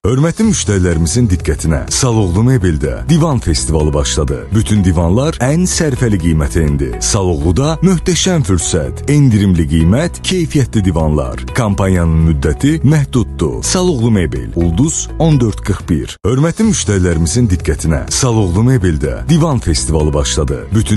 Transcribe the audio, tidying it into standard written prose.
Hörmətli müştərilərimizin diqqətinə, Saloğlu Mebeldə Divan Festivalı başladı. Bütün divanlar ən sərfəli qiymətə indi. Saloğluda möhtəşəm fürsət, endirimli qiymət, keyfiyyətli divanlar. Kampanyanın müddəti məhduddur. Saloğlu Mebel, Ulduz 1441. Hörmətli müştərilərimizin diqqətinə, Saloğlu Mebeldə Divan Festivalı başladı. Bütün